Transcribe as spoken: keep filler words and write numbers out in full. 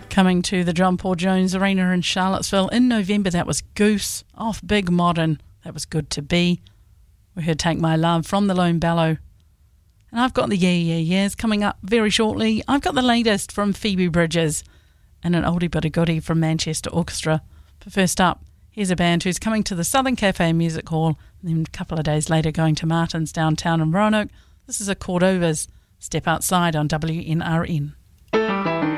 Coming to the John Paul Jones Arena in Charlottesville in November, that was Goose off Big Modern. That was Good to Be. We heard Take My Love from the Lone Bellow. And I've got the Yeah Yeah Yeahs coming up very shortly. I've got the latest from Phoebe Bridgers and an oldie but a goodie from Manchester Orchestra. But first up, here's a band who's coming to the Southern Cafe Music Hall and then a couple of days later going to Martin's downtown in Roanoke. This is a Cordovas. Step Outside on W N R N.